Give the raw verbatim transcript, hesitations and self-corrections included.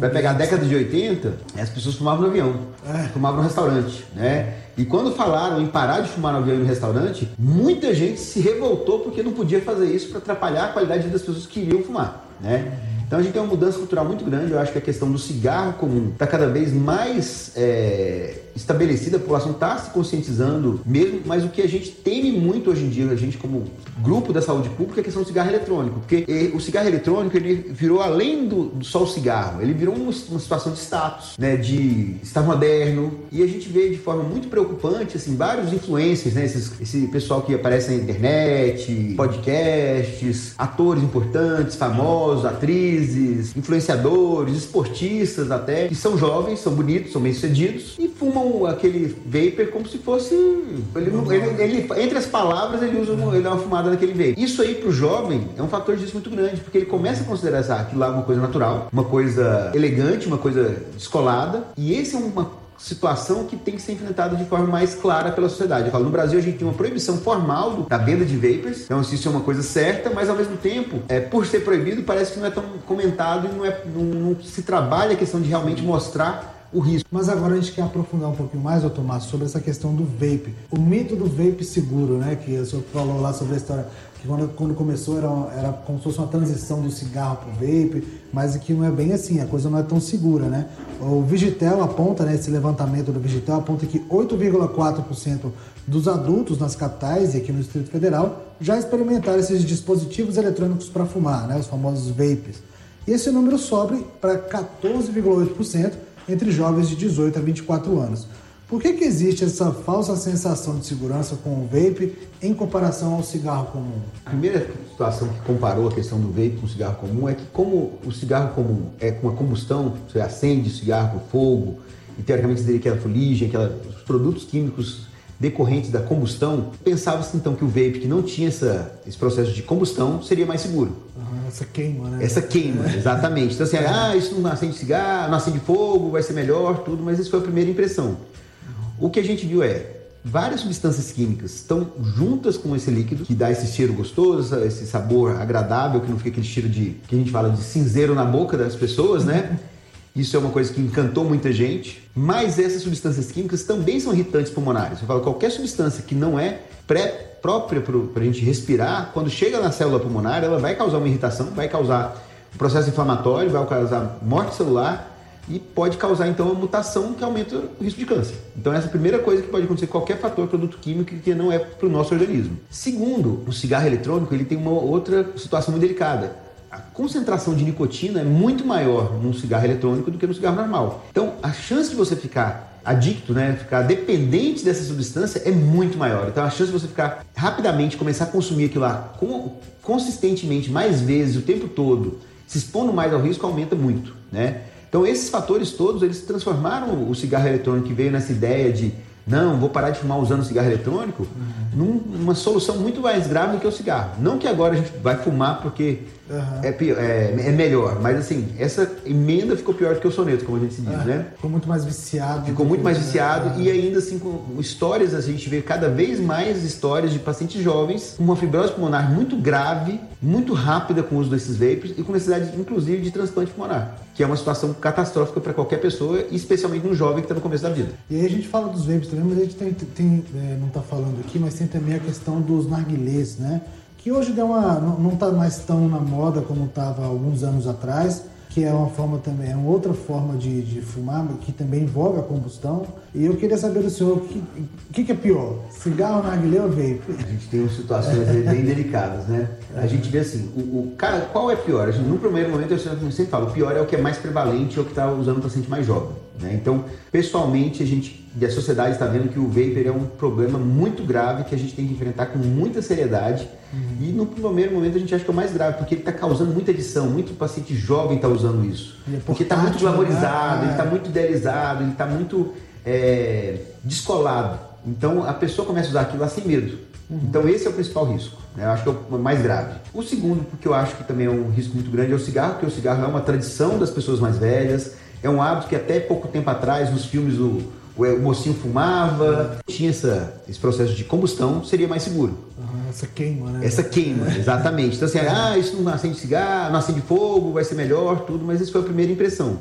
Vai pegar a década de oitenta, as pessoas fumavam no avião, é. fumavam no restaurante, né? E quando falaram em parar de fumar no avião e no restaurante, muita gente se revoltou porque não podia fazer isso para atrapalhar a qualidade das pessoas que queriam fumar, né? Então a gente tem uma mudança cultural muito grande. Eu acho que a questão do cigarro comum está cada vez mais é, estabelecida, a população está se conscientizando mesmo, mas o que a gente teme muito hoje em dia, a gente como grupo da saúde pública, é a questão do cigarro eletrônico, porque e, o cigarro eletrônico ele virou além do, do só o cigarro, ele virou uma, uma situação de status, né, de estar moderno, e a gente vê de forma muito preocupante, assim, vários influencers, né, esses, esse pessoal que aparece na internet, podcasts, atores importantes, famosos, atrizes, influenciadores, esportistas até, que são jovens, são bonitos, são bem-sucedidos e fumam aquele vapor como se fosse... Ele, ele, ele, entre as palavras, ele usa uma, ele dá uma fumada naquele vapor. Isso aí pro jovem é um fator de risco muito grande, porque ele começa a considerar aquilo lá uma coisa natural, uma coisa elegante, uma coisa descolada, e esse é uma situação que tem que ser enfrentada de forma mais clara pela sociedade. Eu falo, no Brasil a gente tem uma proibição formal da venda de vapers, então isso é uma coisa certa, mas ao mesmo tempo, é, por ser proibido, parece que não é tão comentado e não, é, não, não se trabalha a questão de realmente mostrar o risco. Mas agora a gente quer aprofundar um pouquinho mais, doutor Márcio, sobre essa questão do vape. O mito do vape seguro, né, que o senhor falou lá sobre a história, que quando, quando começou era, era como se fosse uma transição do cigarro para o vape, mas que não é bem assim, a coisa não é tão segura, né? O Vigitel aponta, né, esse levantamento do Vigitel aponta que oito vírgula quatro por cento dos adultos nas capitais e aqui no Distrito Federal já experimentaram esses dispositivos eletrônicos para fumar, né, os famosos vapes. E esse número sobe para quatorze vírgula oito por cento entre jovens de dezoito a vinte e quatro anos. Por que que existe essa falsa sensação de segurança com o vape em comparação ao cigarro comum? A primeira situação que comparou a questão do vape com o cigarro comum é que como o cigarro comum é com a combustão, você acende o cigarro com fogo, e teoricamente teria aquela fuligem, aquela, os produtos químicos decorrentes da combustão, pensava-se então que o vape, que não tinha essa, esse processo de combustão, seria mais seguro. Uhum, essa queima, né? Essa queima, exatamente. Então assim, ah, isso não acende cigarro, não acende fogo, vai ser melhor, tudo, mas isso foi a primeira impressão. O que a gente viu é, várias substâncias químicas estão juntas com esse líquido, que dá esse cheiro gostoso, esse sabor agradável, que não fica aquele cheiro de, que a gente fala de cinzeiro na boca das pessoas, né? Isso é uma coisa que encantou muita gente, mas essas substâncias químicas também são irritantes pulmonares. Eu falo, qualquer substância que não é pré, própria para a gente respirar, quando chega na célula pulmonar, ela vai causar uma irritação, vai causar um processo inflamatório, vai causar morte celular, e pode causar, então, uma mutação que aumenta o risco de câncer. Então, essa é a primeira coisa que pode acontecer com qualquer fator, produto químico que não é para o nosso organismo. Segundo, o cigarro eletrônico, ele tem uma outra situação muito delicada. A concentração de nicotina é muito maior no cigarro eletrônico do que no cigarro normal. Então, a chance de você ficar adicto, né, ficar dependente dessa substância é muito maior. Então, a chance de você ficar rapidamente, começar a consumir aquilo lá consistentemente, mais vezes, o tempo todo, se expondo mais ao risco, aumenta muito, né? Então, esses fatores todos, eles transformaram o cigarro eletrônico, que veio nessa ideia de não, vou parar de fumar usando cigarro eletrônico, uhum. numa solução muito mais grave do que o cigarro. Não que agora a gente vai fumar porque uhum. é, pior, é, é melhor, mas assim, essa emenda ficou pior do que o soneto, como a gente se diz, ah, né? Ficou muito mais viciado. Ficou muito mais viciado uhum. e ainda assim com histórias, a gente vê cada vez mais histórias de pacientes jovens com uma fibrose pulmonar muito grave, muito rápida com o uso desses vapes e com necessidade, inclusive, de transplante pulmonar, que é uma situação catastrófica para qualquer pessoa, especialmente um jovem que está no começo da vida. E aí a gente fala dos vapes também, mas a gente tem, tem é, não está falando aqui, mas tem também a questão dos narguilés, né? Que hoje deu uma, não está mais tão na moda como estava alguns anos atrás, que é uma forma também, é uma outra forma de, de fumar, que também envolve a combustão. E eu queria saber do senhor, o que, que, que é pior? Cigarro, narguilé ou vape? A gente tem situações bem delicadas, né? A gente vê assim, o, o, cara, qual é pior? A gente, no primeiro momento, eu sempre falo, o pior é o que é mais prevalente, é o que está usando o paciente mais jovem, né? Então, pessoalmente, a gente, e a sociedade está vendo que o vapor é um problema muito grave que a gente tem que enfrentar com muita seriedade. Uhum. E no primeiro momento a gente acha que é o mais grave, porque ele está causando muita adição, muito paciente jovem está usando isso. É porque está muito glamorizado, né? Ele está muito idealizado, ele está muito é, descolado. Então a pessoa começa a usar aquilo lá sem medo. Uhum. Então esse é o principal risco, né? Eu acho que é o mais grave. O segundo, porque eu acho que também é um risco muito grande, é o cigarro, porque o cigarro é uma tradição das pessoas mais velhas, é um hábito que até pouco tempo atrás, nos filmes, o, o, o mocinho fumava, tinha essa, esse processo de combustão, seria mais seguro. Uhum, essa queima, né? Essa queima, exatamente. Então assim, ah, isso não acende cigarro, não acende fogo, vai ser melhor, tudo, mas isso foi a primeira impressão.